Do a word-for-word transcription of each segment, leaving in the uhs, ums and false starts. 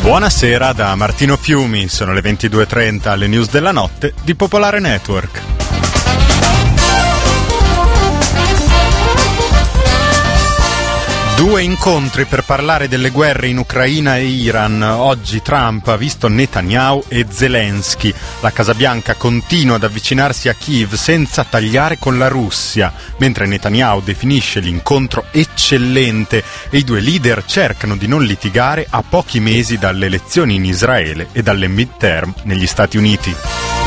Buonasera da Martino Fiumi, sono le ventidue e trenta, alle news della notte di Popolare Network. Due incontri per parlare delle guerre in Ucraina e Iran. Oggi Trump ha visto Netanyahu e Zelensky. La Casa Bianca continua ad avvicinarsi a Kiev senza tagliare con la Russia, mentre Netanyahu definisce l'incontro eccellente e i due leader cercano di non litigare a pochi mesi dalle elezioni in Israele e dalle midterm negli Stati Uniti.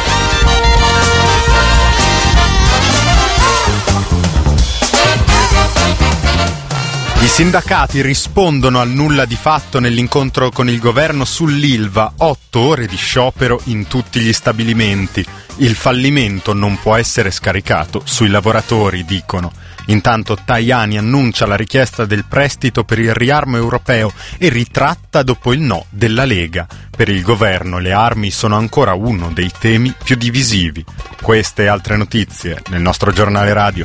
I sindacati rispondono al nulla di fatto nell'incontro con il governo sull'Ilva, otto ore di sciopero in tutti gli stabilimenti. Il fallimento non può essere scaricato sui lavoratori, dicono. Intanto Tajani annuncia la richiesta del prestito per il riarmo europeo e ritratta dopo il no della Lega. Per il governo le armi sono ancora uno dei temi più divisivi. Queste e altre notizie nel nostro giornale radio.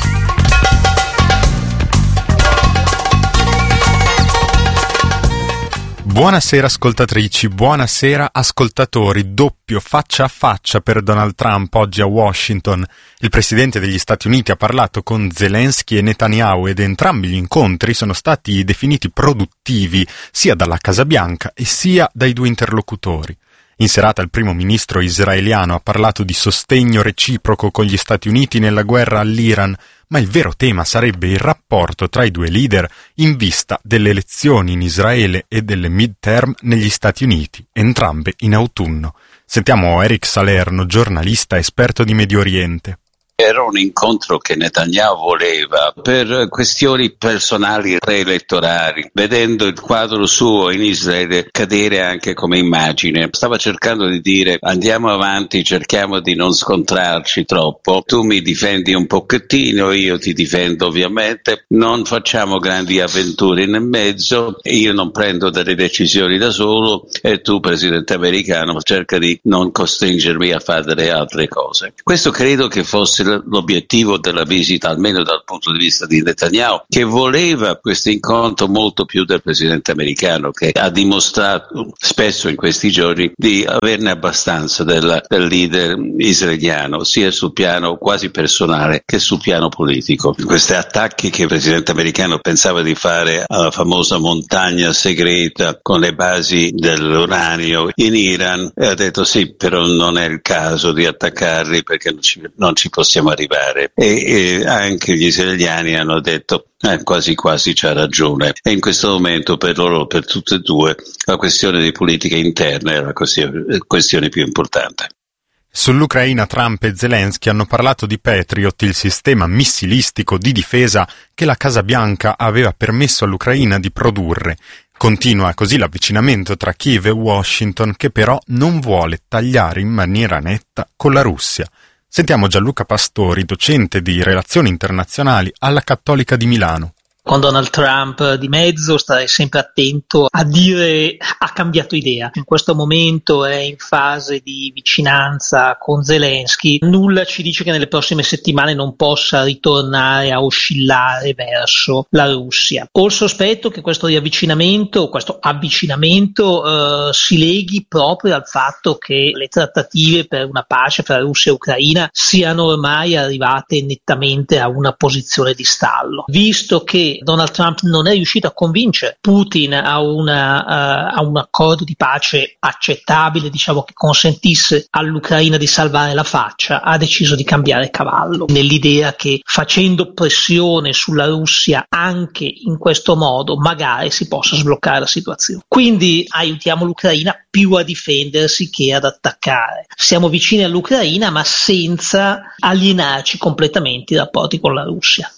Buonasera ascoltatrici, buonasera ascoltatori. Doppio faccia a faccia per Donald Trump oggi a Washington. Il presidente degli Stati Uniti ha parlato con Zelensky e Netanyahu ed entrambi gli incontri sono stati definiti produttivi sia dalla Casa Bianca e sia dai due interlocutori. In serata il primo ministro israeliano ha parlato di sostegno reciproco con gli Stati Uniti nella guerra all'Iran, ma il vero tema sarebbe il rapporto tra i due leader in vista delle elezioni in Israele e delle midterm negli Stati Uniti, entrambe in autunno. Sentiamo Eric Salerno, giornalista esperto di Medio Oriente. Era un incontro che Netanyahu voleva per questioni personali preelettorali, vedendo il quadro suo in Israele cadere anche come immagine. Stava cercando di dire: andiamo avanti, cerchiamo di non scontrarci troppo, tu mi difendi un pochettino, io ti difendo ovviamente, non facciamo grandi avventure nel mezzo, io non prendo delle decisioni da solo e tu, presidente americano, cerca di non costringermi a fare delle altre cose. Questo credo che fosse l'obiettivo della visita, almeno dal punto di vista di Netanyahu, che voleva questo incontro molto più del presidente americano, che ha dimostrato spesso in questi giorni di averne abbastanza del, del leader israeliano, sia sul piano quasi personale che sul piano politico. Questi attacchi che il presidente americano pensava di fare alla famosa montagna segreta con le basi dell'uranio in Iran, e ha detto sì, però non è il caso di attaccarli perché non ci, non ci possiamo arrivare, e, e anche gli israeliani hanno detto eh, quasi quasi c'ha ragione, e in questo momento per loro, per tutte e due, la questione di politica interna è la questione, questione più importante. Sull'Ucraina Trump e Zelensky hanno parlato di Patriot, il sistema missilistico di difesa che la Casa Bianca aveva permesso all'Ucraina di produrre. Continua così l'avvicinamento tra Kiev e Washington, che però non vuole tagliare in maniera netta con la Russia. Sentiamo Gianluca Pastori, docente di Relazioni Internazionali alla Cattolica di Milano. Con Donald Trump di mezzo starei sempre attento a dire ha cambiato idea. In questo momento è in fase di vicinanza con Zelensky. Nulla ci dice che nelle prossime settimane non possa ritornare a oscillare verso la Russia. Ho il sospetto che questo riavvicinamento, questo avvicinamento eh, si leghi proprio al fatto che le trattative per una pace fra Russia e Ucraina siano ormai arrivate nettamente a una posizione di stallo. Visto che Donald Trump non è riuscito a convincere Putin a, una, uh, a un accordo di pace accettabile, diciamo, che consentisse all'Ucraina di salvare la faccia, ha deciso di cambiare cavallo, nell'idea che facendo pressione sulla Russia anche in questo modo magari si possa sbloccare la situazione. Quindi aiutiamo l'Ucraina più a difendersi che ad attaccare. Siamo vicini all'Ucraina ma senza alienarci completamente i rapporti con la Russia.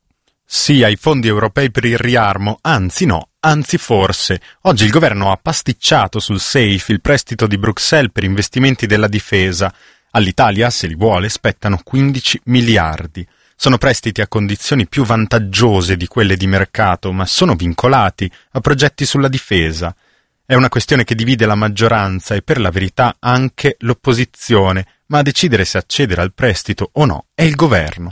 Sì ai fondi europei per il riarmo, anzi no, anzi forse. Oggi il governo ha pasticciato sul SAFE, il prestito di Bruxelles per investimenti della difesa. All'Italia, se li vuole, spettano quindici miliardi. Sono prestiti a condizioni più vantaggiose di quelle di mercato, ma sono vincolati a progetti sulla difesa. È una questione che divide la maggioranza e per la verità anche l'opposizione, ma a decidere se accedere al prestito o no è il governo.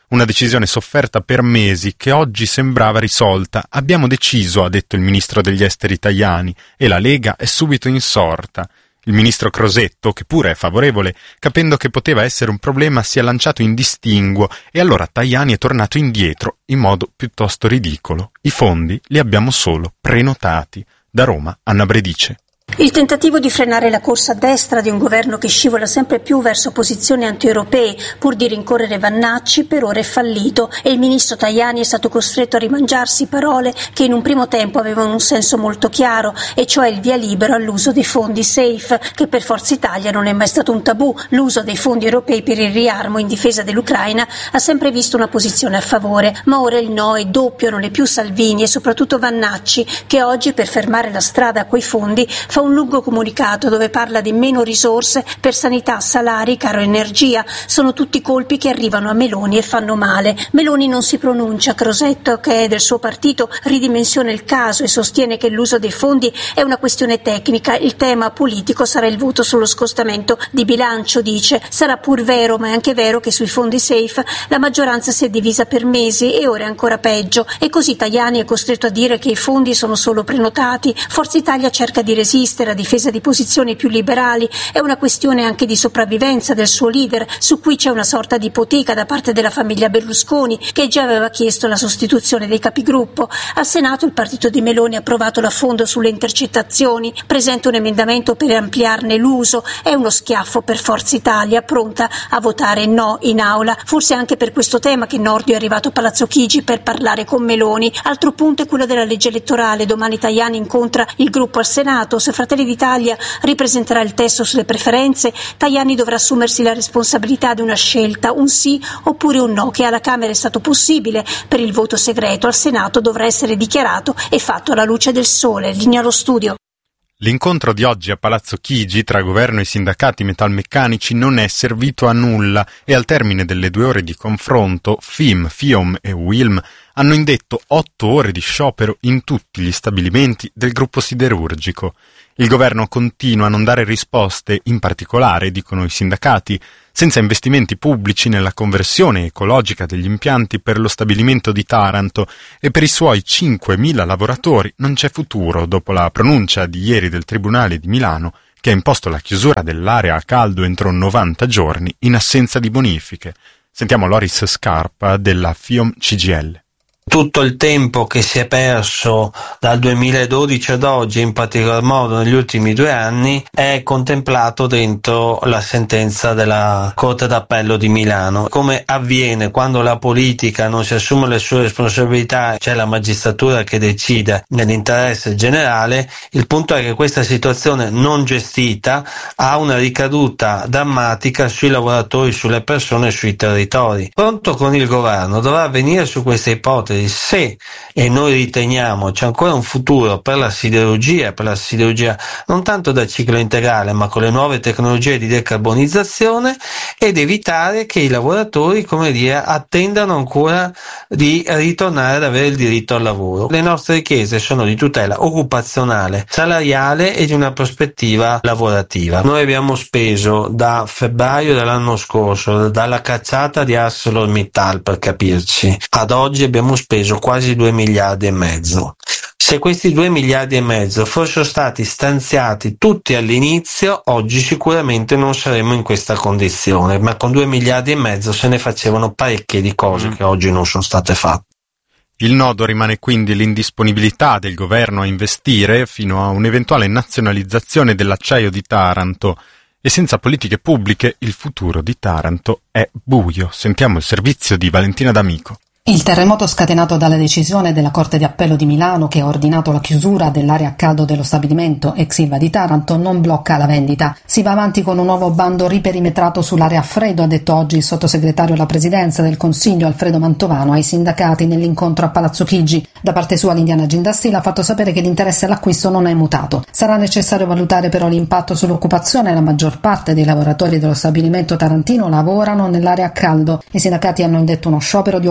Una decisione sofferta per mesi che oggi sembrava risolta. Abbiamo deciso, ha detto il ministro degli esteri Tajani, e la Lega è subito insorta. Il ministro Crosetto, che pure è favorevole, capendo che poteva essere un problema, si è lanciato in distinguo e allora Tajani è tornato indietro in modo piuttosto ridicolo. I fondi li abbiamo solo prenotati. Da Roma, Anna Bredice. Il tentativo di frenare la corsa a destra di un governo che scivola sempre più verso posizioni anti-europee pur di rincorrere Vannacci per ora è fallito e il ministro Tajani è stato costretto a rimangiarsi parole che in un primo tempo avevano un senso molto chiaro, e cioè il via libero all'uso dei fondi SAFE, che per Forza Italia non è mai stato un tabù. L'uso dei fondi europei per il riarmo in difesa dell'Ucraina ha sempre visto una posizione a favore, ma ora il no è doppio, non è più Salvini e soprattutto Vannacci, che oggi per fermare la strada a quei fondi fa un lungo comunicato dove parla di meno risorse per sanità, salari, caro energia. Sono tutti colpi che arrivano a Meloni e fanno male. Meloni non si pronuncia. Crosetto, che è del suo partito, ridimensiona il caso e sostiene che l'uso dei fondi è una questione tecnica. Il tema politico sarà il voto sullo scostamento di bilancio, dice. Sarà pur vero, ma è anche vero che sui fondi SAFE la maggioranza si è divisa per mesi e ora è ancora peggio. E così Tajani è costretto a dire che i fondi sono solo prenotati. Forza Italia cerca di resistere a difesa di posizioni più liberali. È una questione anche di sopravvivenza del suo leader, su cui c'è una sorta di ipoteca da parte della famiglia Berlusconi, che già aveva chiesto la sostituzione dei capigruppo. Al Senato il partito di Meloni ha approvato l'affondo sulle intercettazioni, presenta un emendamento per ampliarne l'uso. È uno schiaffo per Forza Italia, pronta a votare no in aula. Forse anche per questo tema che Nordio è arrivato a Palazzo Chigi per parlare con Meloni. Altro punto è quello della legge elettorale. Domani Tajani incontra il gruppo al Senato. Se Fratelli d'Italia ripresenterà il testo sulle preferenze, Tajani dovrà assumersi la responsabilità di una scelta, un sì oppure un no, che alla Camera è stato possibile per il voto segreto, al Senato dovrà essere dichiarato e fatto alla luce del sole. Linea allo studio. L'incontro di oggi a Palazzo Chigi tra governo e sindacati metalmeccanici non è servito a nulla e al termine delle due ore di confronto F I M, FIOM e UILM hanno indetto otto ore di sciopero in tutti gli stabilimenti del gruppo siderurgico. Il governo continua a non dare risposte, in particolare, dicono i sindacati, senza investimenti pubblici nella conversione ecologica degli impianti per lo stabilimento di Taranto e per i suoi cinquemila lavoratori non c'è futuro dopo la pronuncia di ieri del Tribunale di Milano che ha imposto la chiusura dell'area a caldo entro novanta giorni in assenza di bonifiche. Sentiamo Loris Scarpa della FIOM C G I L. Tutto il tempo che si è perso dal duemiladodici ad oggi, in particolar modo negli ultimi due anni, è contemplato dentro la sentenza della Corte d'Appello di Milano. Come avviene quando la politica non si assume le sue responsabilità, c'è la magistratura che decide nell'interesse generale, il punto è che questa situazione non gestita ha una ricaduta drammatica sui lavoratori, sulle persone e sui territori. Pronto con il governo dovrà avvenire su queste ipotesi. Se, e noi riteniamo, c'è ancora un futuro per la siderurgia, per la siderurgia non tanto da ciclo integrale ma con le nuove tecnologie di decarbonizzazione, ed evitare che i lavoratori, come dire, attendano ancora di ritornare ad avere il diritto al lavoro. Le nostre richieste sono di tutela occupazionale, salariale e di una prospettiva lavorativa. Noi abbiamo speso da febbraio dell'anno scorso, dalla cacciata di ArcelorMittal per capirci, ad oggi abbiamo speso quasi due miliardi e mezzo. Se questi due miliardi e mezzo fossero stati stanziati tutti all'inizio, oggi sicuramente non saremmo in questa condizione, ma con due miliardi e mezzo se ne facevano parecchie di cose mm. che oggi non sono state fatte. Il nodo rimane quindi l'indisponibilità del governo a investire fino a un'eventuale nazionalizzazione dell'acciaio di Taranto. E senza politiche pubbliche il futuro di Taranto è buio. Sentiamo il servizio di Valentina D'Amico. Il terremoto scatenato dalla decisione della Corte di Appello di Milano, che ha ordinato la chiusura dell'area a caldo dello stabilimento ex Ilva di Taranto, non blocca la vendita. Si va avanti con un nuovo bando riperimetrato sull'area a freddo, ha detto oggi il sottosegretario alla Presidenza del Consiglio Alfredo Mantovano ai sindacati nell'incontro a Palazzo Chigi. Da parte sua l'Indiana Gindastil ha fatto sapere che l'interesse all'acquisto non è mutato. Sarà necessario valutare però l'impatto sull'occupazione. La maggior parte dei lavoratori dello stabilimento tarantino lavorano nell'area a caldo. I sindacati hanno indetto uno sciopero di otto ore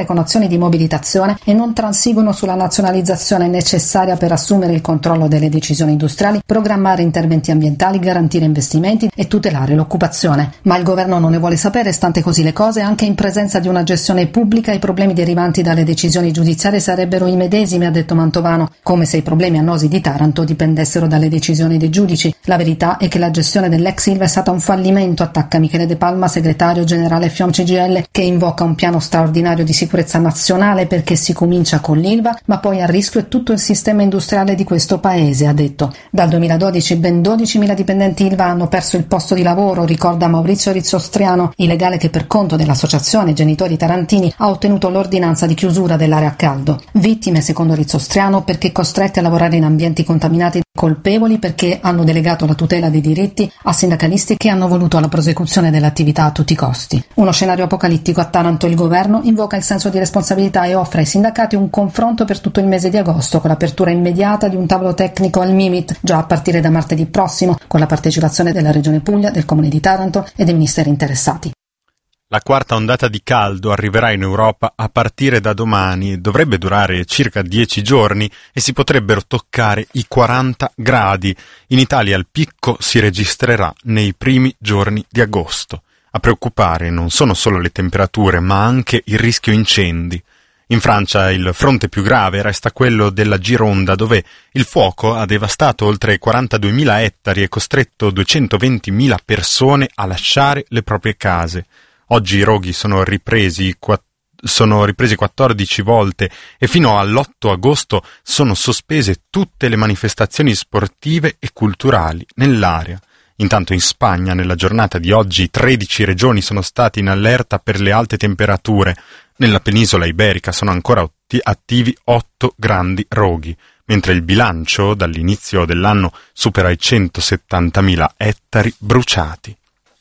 con azioni di mobilitazione e non transigono sulla nazionalizzazione necessaria per assumere il controllo delle decisioni industriali, programmare interventi ambientali, garantire investimenti e tutelare l'occupazione. Ma il governo non ne vuole sapere, stante così le cose, anche in presenza di una gestione pubblica i problemi derivanti dalle decisioni giudiziarie sarebbero i medesimi, ha detto Mantovano, come se i problemi annosi di Taranto dipendessero dalle decisioni dei giudici. La verità è che la gestione dell'ex Ilva è stata un fallimento, attacca Michele De Palma, segretario generale F I O M C G I L, che invoca un piano straordinario di sicurezza nazionale perché si comincia con l'Ilva, ma poi a rischio è tutto il sistema industriale di questo paese, ha detto. Dal duemiladodici ben dodicimila dipendenti Ilva hanno perso il posto di lavoro, ricorda Maurizio Rizzostriano, il legale che per conto dell'associazione Genitori Tarantini ha ottenuto l'ordinanza di chiusura dell'area a caldo. Vittime, secondo Rizzostriano, perché costretti a lavorare in ambienti contaminati, colpevoli perché hanno delegato la tutela dei diritti a sindacalisti che hanno voluto la prosecuzione dell'attività a tutti i costi. Uno scenario apocalittico a Taranto. Il governo invoca il senso di responsabilità e offre ai sindacati un confronto per tutto il mese di agosto con l'apertura immediata di un tavolo tecnico al Mimit già a partire da martedì prossimo, con la partecipazione della Regione Puglia, del Comune di Taranto e dei ministeri interessati. La quarta ondata di caldo arriverà in Europa a partire da domani, dovrebbe durare circa dieci giorni e si potrebbero toccare i quaranta gradi. In Italia il picco si registrerà nei primi giorni di agosto. A preoccupare non sono solo le temperature, ma anche il rischio incendi. In Francia il fronte più grave resta quello della Gironda, dove il fuoco ha devastato oltre quarantaduemila ettari e costretto duecentoventimila persone a lasciare le proprie case. Oggi i roghi sono ripresi, sono ripresi quattordici volte e fino all'otto agosto sono sospese tutte le manifestazioni sportive e culturali nell'area. Intanto in Spagna, nella giornata di oggi, tredici regioni sono state in allerta per le alte temperature. Nella penisola iberica sono ancora attivi otto grandi roghi, mentre il bilancio dall'inizio dell'anno supera i centosettantamila ettari bruciati.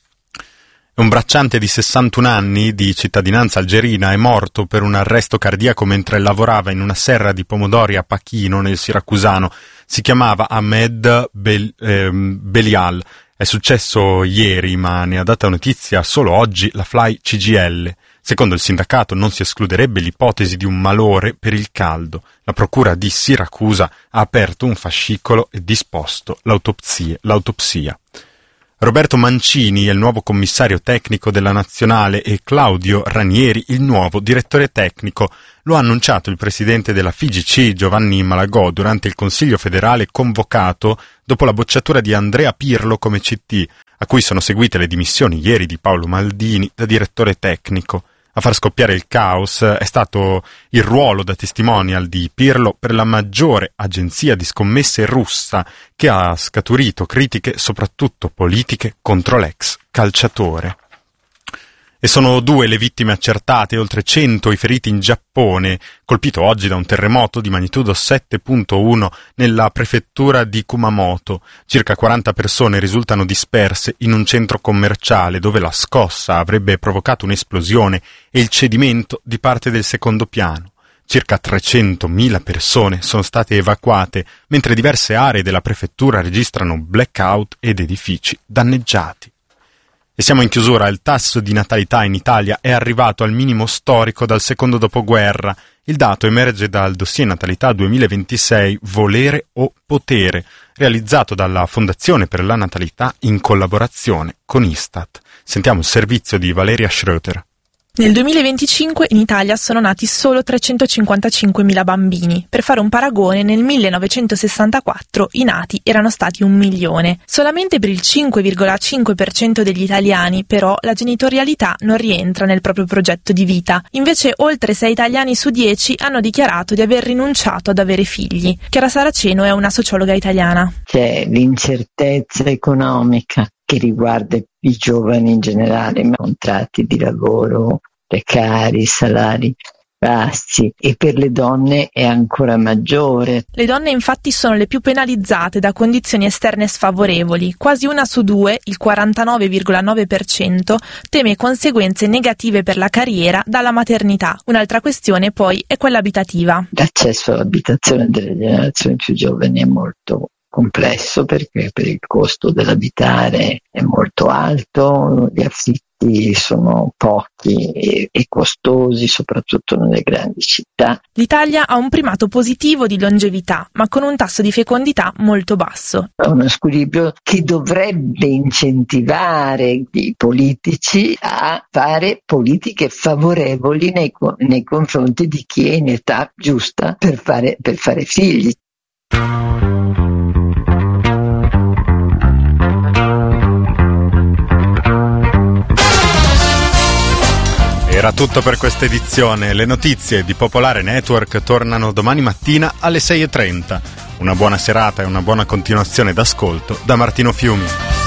Un bracciante di sessantuno anni, di cittadinanza algerina, è morto per un arresto cardiaco mentre lavorava in una serra di pomodori a Pachino, nel siracusano. Si chiamava Ahmed Bel, eh, Belial. È successo ieri, ma ne ha data notizia solo oggi la Fly C G I L. Secondo il sindacato non si escluderebbe l'ipotesi di un malore per il caldo. La procura di Siracusa ha aperto un fascicolo e disposto l'autopsia. Roberto Mancini è il nuovo commissario tecnico della Nazionale e Claudio Ranieri il nuovo direttore tecnico. Lo ha annunciato il presidente della F I G C Giovanni Malagò durante il Consiglio federale convocato dopo la bocciatura di Andrea Pirlo come C T, a cui sono seguite le dimissioni ieri di Paolo Maldini da direttore tecnico. A far scoppiare il caos è stato il ruolo da testimonial di Pirlo per la maggiore agenzia di scommesse russa, che ha scaturito critiche soprattutto politiche contro l'ex calciatore. E sono due le vittime accertate e oltre cento i feriti in Giappone, colpito oggi da un terremoto di magnitudo sette virgola uno nella prefettura di Kumamoto. Circa quaranta persone risultano disperse in un centro commerciale dove la scossa avrebbe provocato un'esplosione e il cedimento di parte del secondo piano. Circa trecentomila persone sono state evacuate, mentre diverse aree della prefettura registrano blackout ed edifici danneggiati. E siamo in chiusura. Il tasso di natalità in Italia è arrivato al minimo storico dal secondo dopoguerra. Il dato emerge dal dossier Natalità duemilaventisei Volere o Potere, realizzato dalla Fondazione per la Natalità in collaborazione con Istat. Sentiamo il servizio di Valeria Schröter. Nel duemilaventicinque in Italia sono nati solo trecentocinquantacinquemila bambini. Per fare un paragone, nel millenovecentosessantaquattro i nati erano stati un milione. Solamente per il cinque virgola cinque per cento degli italiani, però, la genitorialità non rientra nel proprio progetto di vita. Invece, oltre sei italiani su dieci hanno dichiarato di aver rinunciato ad avere figli. Chiara Saraceno è una sociologa italiana. C'è l'incertezza economica che riguarda i giovani in generale, ma contratti di lavoro precari, salari bassi, e per le donne è ancora maggiore. Le donne infatti sono le più penalizzate da condizioni esterne sfavorevoli. Quasi una su due, il quarantanove virgola nove per cento, teme conseguenze negative per la carriera dalla maternità. Un'altra questione poi è quella abitativa. L'accesso all'abitazione delle generazioni più giovani è molto complesso perché per il costo dell'abitare è molto alto, gli affitti parti sono pochi e, e costosi, soprattutto nelle grandi città. L'Italia ha un primato positivo di longevità, ma con un tasso di fecondità molto basso. È uno squilibrio che dovrebbe incentivare i politici a fare politiche favorevoli nei, nei confronti di chi è in età giusta per fare, per fare figli. Era tutto per questa edizione. Le notizie di Popolare Network tornano domani mattina alle sei e trenta. Una buona serata e una buona continuazione d'ascolto da Martino Fiumi.